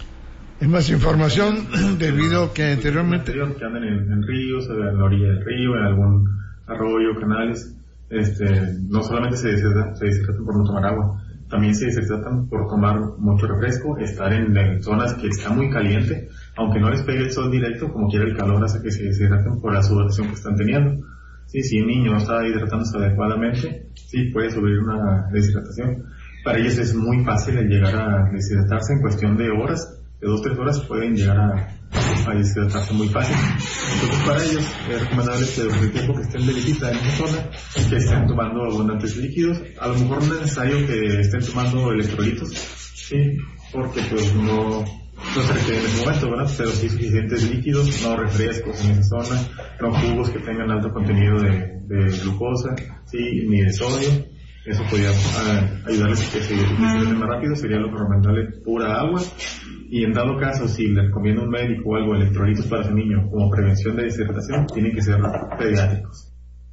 En más información, debido a que anteriormente... Que andan en ríos, en la orilla del río, en algún arroyo, canales, no solamente se deshidratan por no tomar agua, también se deshidratan por tomar mucho refresco, estar en zonas que está muy caliente, aunque no les pegue el sol directo, como quiera el calor hace que se deshidraten por la sudoración que están teniendo. Sí, si un niño no está hidratándose adecuadamente, sí puede sufrir una deshidratación. Para ellos es muy fácil el llegar a deshidratarse en cuestión de horas. De 2-3 horas pueden llegar a deshidratarse muy fácil. Entonces para ellos es recomendable que durante el tiempo que estén de visita en esa zona, que estén tomando abundantes líquidos. A lo mejor no es necesario que estén tomando electrolitos, sí, porque pues no se requiere en ese momento, ¿verdad? Pero sí suficientes líquidos, no refrescos en esa zona, no jugos que tengan alto contenido de glucosa, sí, ni de sodio. Eso podría ayudarles a que se deshidraten más rápido. Sería lo recomendable pura agua. Y en dado caso, si le recomienda un médico o algo electrolitos para su niño como prevención de deshidratación, tienen que ser pediátricos.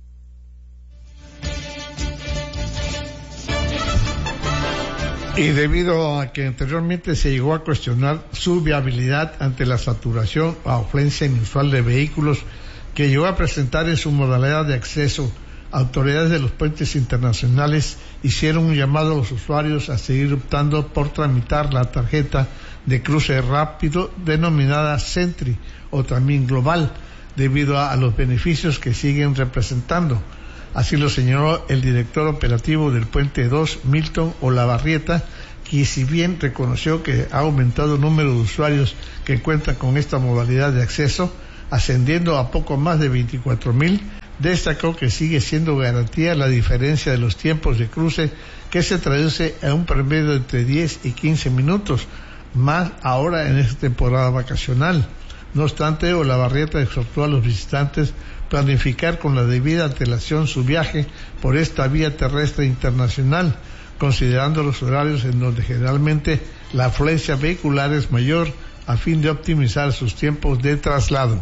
Y debido a que anteriormente se llegó a cuestionar su viabilidad ante la saturación o afluencia inusual de vehículos que llegó a presentar en su modalidad de acceso Autoridades de los puentes internacionales hicieron un llamado a los usuarios a seguir optando por tramitar la tarjeta de cruce rápido denominada Sentry o también Global, debido a los beneficios que siguen representando. Así lo señaló el director operativo del Puente 2, Milton Olavarrieta, que si bien reconoció que ha aumentado el número de usuarios que cuentan con esta modalidad de acceso, ascendiendo a poco más de 24,000, destacó que sigue siendo garantía la diferencia de los tiempos de cruce, que se traduce a un promedio de entre 10 y 15 minutos, más ahora en esta temporada vacacional. No obstante, Olavarrieta exhortó a los visitantes planificar con la debida antelación su viaje por esta vía terrestre internacional, considerando los horarios en donde generalmente la afluencia vehicular es mayor, a fin de optimizar sus tiempos de traslado.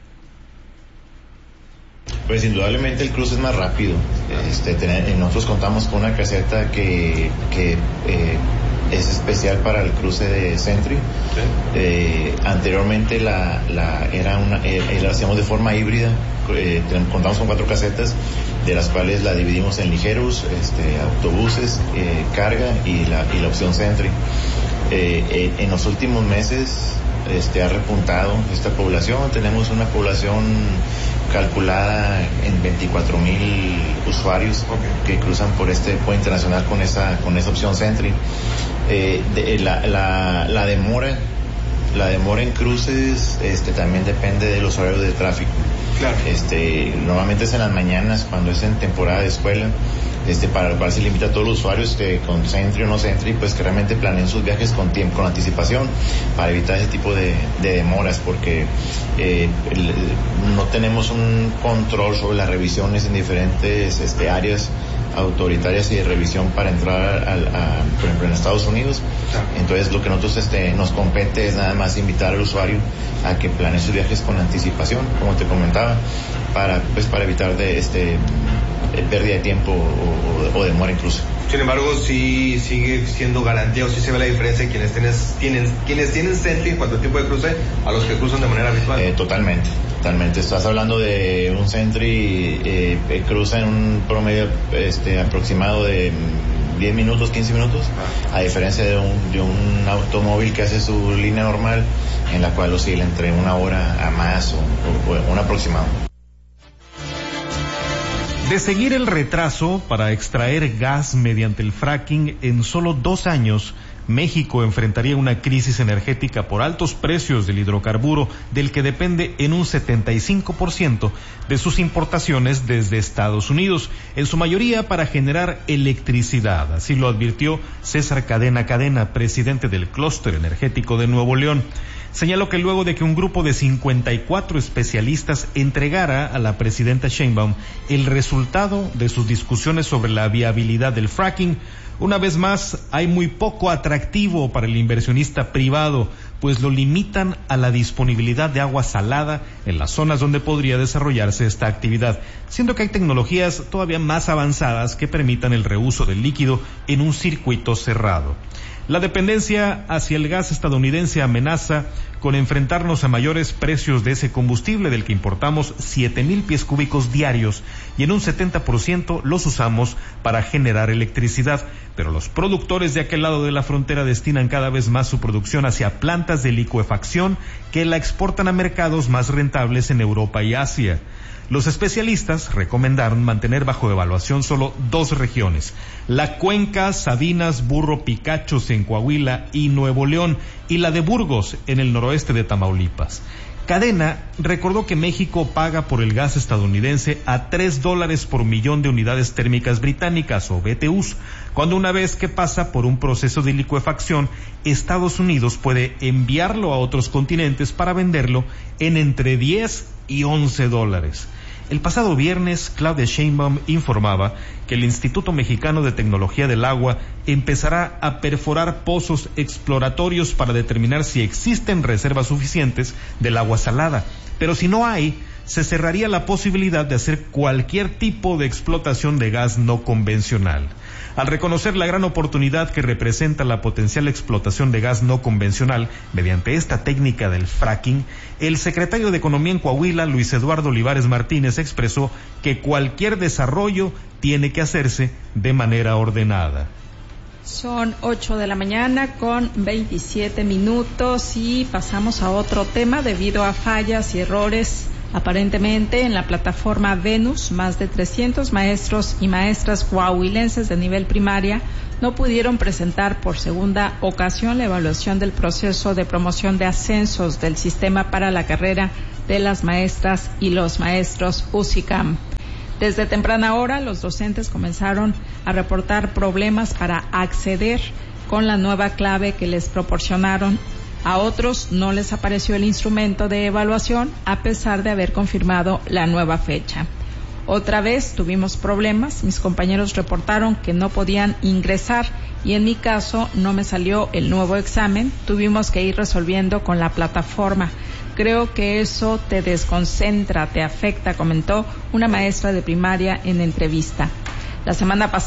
Pues indudablemente el cruce es más rápido. Nosotros contamos con una caseta que es especial para el cruce de Sentry. Anteriormente la hacíamos de forma híbrida. Contamos con 4 casetas, de las cuales la dividimos en ligeros, autobuses, carga y la opción Sentry. En los últimos meses ha repuntado esta población. Tenemos una población calculada en 24,000 usuarios que cruzan por este puente internacional con esa opción Sentry. La demora en cruces también depende de los horarios de tráfico. Claro. Normalmente es en las mañanas, cuando es en temporada de escuela, para lo cual se limita a todos los usuarios que con Sentry o no Sentry, pues que realmente planeen sus viajes con anticipación, para evitar ese tipo de demoras, porque no tenemos un control sobre las revisiones en diferentes áreas autoritarias y de revisión para entrar por ejemplo en Estados Unidos. Entonces lo que nosotros nos compete es nada más invitar al usuario a que planee sus viajes con anticipación, como te comentaba, para evitar pérdida de tiempo o demora incluso. Sin embargo, sí sigue siendo garantía, o sí se ve la diferencia de quienes tienen Sentry en cuanto al tiempo de cruce a los que cruzan de manera habitual. Totalmente. Estás hablando de un Sentry cruza en un promedio aproximado de 10 minutos, 15 minutos, a diferencia de un automóvil que hace su línea normal, en la cual oscila entre 1 hora a más o un aproximado. De seguir el retraso para extraer gas mediante el fracking, en solo 2 años, México enfrentaría una crisis energética por altos precios del hidrocarburo, del que depende en un 75% de sus importaciones desde Estados Unidos, en su mayoría para generar electricidad. Así lo advirtió César Cadena, presidente del Clúster Energético de Nuevo León. Señaló que luego de que un grupo de 54 especialistas entregara a la presidenta Sheinbaum el resultado de sus discusiones sobre la viabilidad del fracking, una vez más hay muy poco atractivo para el inversionista privado, pues lo limitan a la disponibilidad de agua salada en las zonas donde podría desarrollarse esta actividad, siendo que hay tecnologías todavía más avanzadas que permitan el reuso del líquido en un circuito cerrado. La dependencia hacia el gas estadounidense amenaza con enfrentarnos a mayores precios de ese combustible, del que importamos 7,000 pies cúbicos diarios, y en un 70% los usamos para generar electricidad. Pero los productores de aquel lado de la frontera destinan cada vez más su producción hacia plantas de licuefacción que la exportan a mercados más rentables en Europa y Asia. Los especialistas recomendaron mantener bajo evaluación solo 2 regiones: la cuenca Sabinas-Burro-Picachos en Coahuila y Nuevo León, y la de Burgos en el noroeste de Tamaulipas. Cadena recordó que México paga por el gas estadounidense a $3 por millón de unidades térmicas británicas o BTUs, cuando una vez que pasa por un proceso de licuefacción, Estados Unidos puede enviarlo a otros continentes para venderlo en entre $10 y $11. El pasado viernes, Claudia Sheinbaum informaba que el Instituto Mexicano de Tecnología del Agua empezará a perforar pozos exploratorios para determinar si existen reservas suficientes del agua salada. Pero si no hay, se cerraría la posibilidad de hacer cualquier tipo de explotación de gas no convencional. Al reconocer la gran oportunidad que representa la potencial explotación de gas no convencional mediante esta técnica del fracking, el secretario de Economía en Coahuila, Luis Eduardo Olivares Martínez, expresó que cualquier desarrollo tiene que hacerse de manera ordenada. Son 8 de la mañana con 27 minutos y pasamos a otro tema. Debido a fallas y errores aparentemente en la plataforma Venus, más de 300 maestros y maestras coahuilenses de nivel primaria no pudieron presentar por segunda ocasión la evaluación del proceso de promoción de ascensos del sistema para la carrera de las maestras y los maestros UCICAM. Desde temprana hora, los docentes comenzaron a reportar problemas para acceder con la nueva clave que les proporcionaron. A otros no les apareció el instrumento de evaluación a pesar de haber confirmado la nueva fecha. Otra vez tuvimos problemas, mis compañeros reportaron que no podían ingresar y en mi caso no me salió el nuevo examen, tuvimos que ir resolviendo con la plataforma. Creo que eso te desconcentra, te afecta, comentó una maestra de primaria en entrevista. La semana pasada